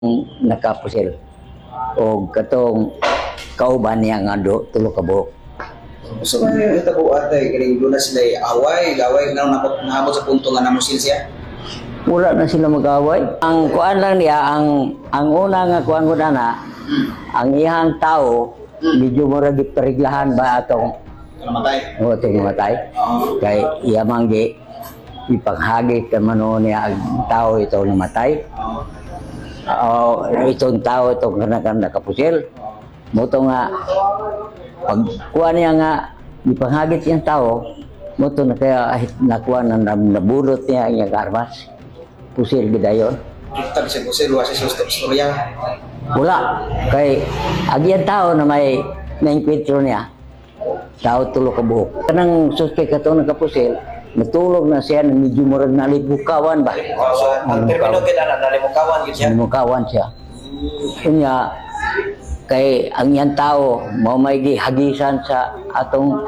nakapusil o katong kauban niya nga tulo ka buok. So ngayon ito po ate, galing doon na sila away, laway na nahabot sa punto nga namusil siya. Wala na sila mag-away. Ang kuan lang niya, ang una nga kuan ko na ang ihang tao, medyo mura gipariglahan ba atong Namatay. o itong namatay. Kay iya manggi ipanghagit ka mano niya ang tao ito namatay. Itong tao itong kanakang nakapusil. Moto nga pag kuha niya nga ipanghagit yung tao, moto na kaya nakuha na nabulot niya ang iyang armas. Pusil gidayon. Kita bisa pusil luas sa storya. Wala. Kay agyan tao na may na-enkwentro niya. Tao tulo ka buhok. Kanang suspect ka nakapusil, natulog na siya na medyo murag nalibukawan ba? So, ang termino kita na nalimukawan gid siya. Nalibukawan siya. Kanya kay ang yan tao mo may gihagisan sa atong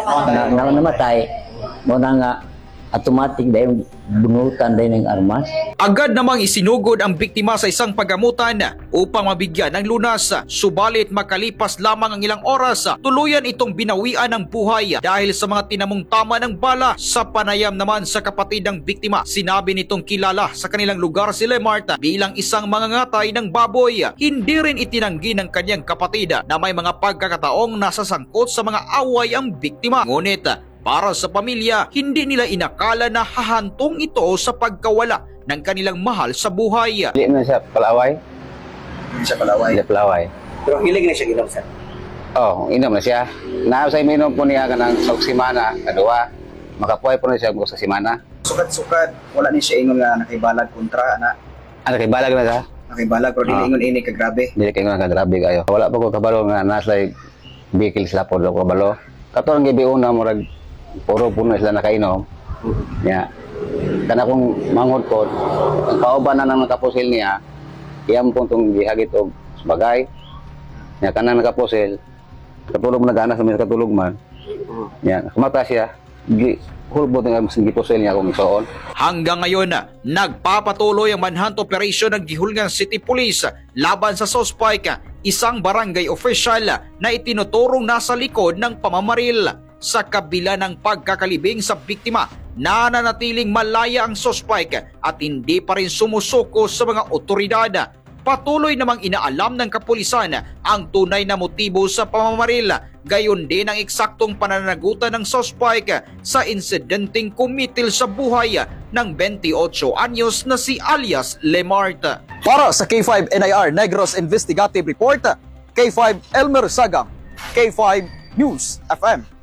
namatay mo na nga automatic dahil bunutan dahil ng armas. Agad namang isinugod ang biktima sa isang pagamutan upang mabigyan ng lunas. Subalit makalipas lamang ang ilang oras, tuluyan itong binawian ng buhay dahil sa mga tinamong tama ng bala. Sa panayam naman sa kapatid ng biktima, sinabi nitong kilala sa kanilang lugar si Lemarta bilang isang mangangatay ng baboy. Hindi rin itinanggi ng kanyang kapatid na may mga pagkakataong nasasangkot sa mga away ang biktima. Ngunit para sa pamilya, hindi nila inakala na hahantong ito sa pagkawala ng kanilang mahal sa buhay. Hindi na siya palaway. Hindi siya palaway. Hindi palaway. Pero hilig na siya ginom sir. Oh, inom na siya. Naasa iminom po niya kanang sa simana, kadua. Makapuhay po na siya sa simana. Sukat-sukat, wala ni siya ingon nga nakibalag kontra na. Ano kay balag na siya? Nakibalag pero dili ingon ini ka grabe. Hindi kay nga grabe kayo. Wala pa ko kabalo nga nasa vehicle sila po ko kabalo. Katong gabi una murag puro puno sila nakainom. Ya. Kana kung manghod ko, ang kauban na nang nakapusil niya, iyang puntong gihagit og bagay. Ya kana nakapusil, katulog na gana sa mga katulog man. Ya, kumata siya. Hulbot nga gipusil niya kung isoon. Hanggang ngayon, nagpapatuloy ang manhunt operation ng Gihulgan City Police laban sa suspect, isang barangay official na itinuturong nasa likod ng pamamaril. Sa kabila ng pagkakalibing sa biktima, nananatiling malaya ang suspect at hindi pa rin sumusuko sa mga otoridad. Patuloy namang inaalam ng kapulisan ang tunay na motibo sa pamamaril, gayon din ang eksaktong pananagutan ng suspect sa insidenteng kumitil sa buhay ng 28 anyos na si alias Lemarta. Para sa K5 NIR Negros Investigative Report, K5 Elmer Sagang, K5 News FM.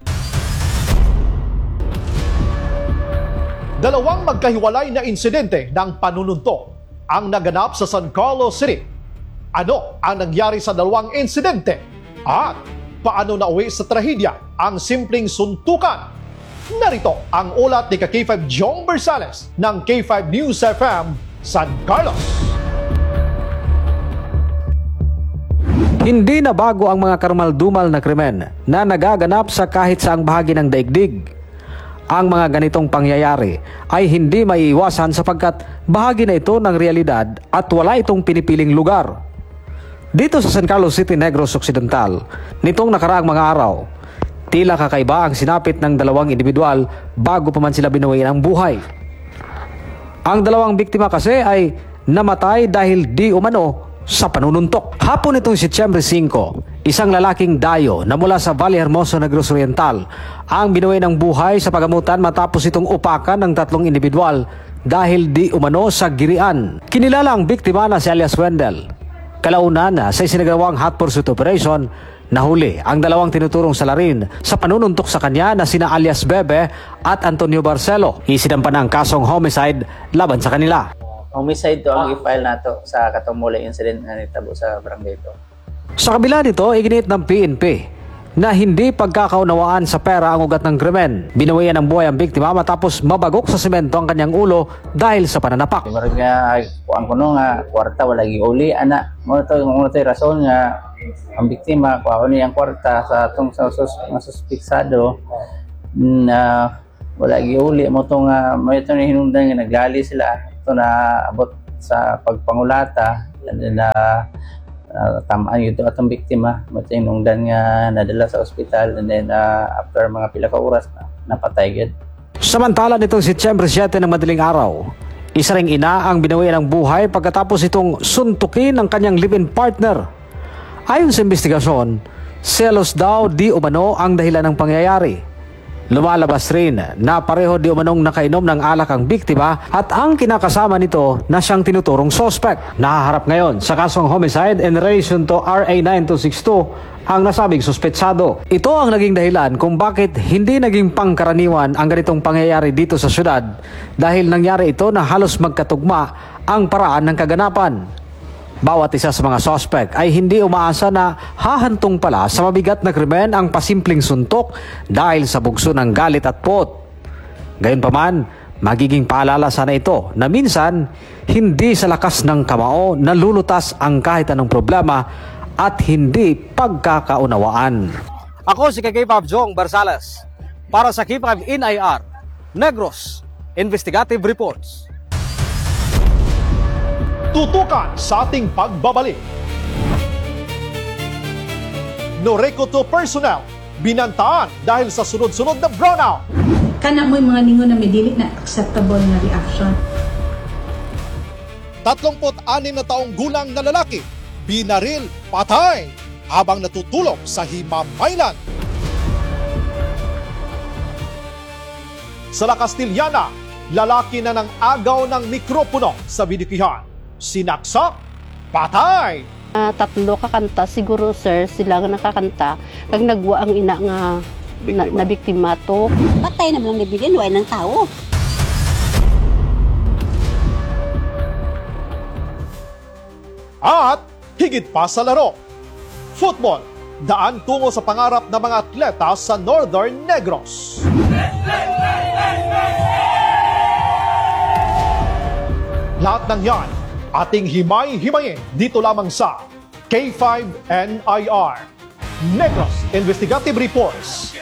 Dalawang magkahiwalay na insidente ng panununtok ang naganap sa San Carlos City. Ano ang nangyari sa dalawang insidente? At paano nauwi sa trahedya ang simpleng suntukan? Narito ang ulat ni K5 Jong Bersales ng K5 News FM San Carlos. Hindi na bago ang mga karumaldumal na krimen na nagaganap sa kahit saang bahagi ng daigdig. Ang mga ganitong pangyayari ay hindi maiiwasan sapagkat bahagi na ito ng realidad at wala itong pinipiling lugar. Dito sa San Carlos City, Negros Occidental, nitong nakaraang mga araw, tila kakaiba ang sinapit ng dalawang individual bago pa man sila binawian ang buhay. Ang dalawang biktima kasi ay namatay dahil di umano sa panununtok. Hapon nitong Setyembre 5, isang lalaking dayo na mula sa Valle Hermoso, Negros Oriental ang binuwi ng buhay sa pagamutan matapos itong upakan ng tatlong individual dahil di umano sa girian. Kinilala ang biktima na si alias Wendell. Kalaunan sa isinagawang hot pursuit operation, nahuli ang dalawang tinuturong salarin sa panununtok sa kanya na sina alias Bebe at Antonio Barcelo. Isinampan ang kasong homicide laban sa kanila. Homicide to ang i-file nato sa katumula incident na nitabo sa barangay to. Sa kabila nito, iginit ng PNP na hindi pagkakaunawaan sa pera ang ugat ng krimen. Binawian ng buhay ang biktima matapos mabagok sa semento ang kanyang ulo dahil sa pananapak. Marag nga, kuang kuno nga, kwarta, wala giuli, anak. Muna to rason nga, ang biktima, kuha niya ang kwarta sa itong suspiksado na wala giuli mo itong may ito na hinundan nga naglali sila. Ito na abot sa pagpangulata na tamaan yun atong biktima. Matinungdan nga nadala sa ospital, and then after mga pila ka oras napatay gid. Samantala nitong Setyembre 7 ng madaling araw, isa ring ina ang binawian ng buhay pagkatapos itong suntukin ng kanyang live-in partner. Ayon sa investigasyon, selos daw di umano ang dahilan ng pangyayari. Lumalabas rin na pareho di umanong nakainom ng alak ang biktima at ang kinakasama nito na siyang tinuturong suspect. Nahaharap ngayon sa kasong homicide in relation to RA 9262 ang nasabing suspetsado. Ito ang naging dahilan kung bakit hindi naging pangkaraniwan ang ganitong pangyayari dito sa syudad dahil nangyari ito na halos magkatugma ang paraan ng kaganapan. Bawat isa sa mga suspect ay hindi umaasa na hahantong pala sa mabigat na krimen ang pasimpleng suntok dahil sa bugso ng galit at pot. Gayunpaman, magiging paalala sana ito na minsan hindi sa lakas ng kamao nalulutas ang kahit anong problema at hindi pagkakaunawaan. Ako si K5 Jong Barsales para sa K5 NIR Negros Investigative Reports. Tutukan sa ating pagbabalik. Noreco 2 personnel binantaan dahil sa sunod-sunod na brownout. Kana mo'y mga ningon na may dili na acceptable na reaction. 36 na taong gulang na lalaki, binaril, patay, habang natutulog sa Himamaylan. Sa La Castillana, lalaki na ng agaw ng mikropono sa bidikihan. Sinaksak, patay. Tatlo ka kanta, siguro sir, sila nga nakakanta. Kag nagwa ang ina nga na biktima to. Patay na lang nabigyan, way ng tao. At higit pa sa laro, football, daan tungo sa pangarap ng mga atleta sa Northern Negros. Lahat ng yan, ating himay-himayin dito lamang sa K5 NIR Negros Investigative Reports.